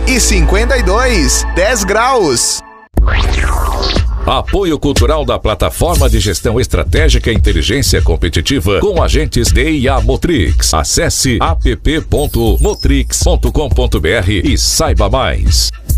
e 52 10 graus. Apoio cultural da Plataforma de Gestão Estratégica e Inteligência Competitiva com agentes DIA Motrix. Acesse app.motrix.com.br e saiba mais.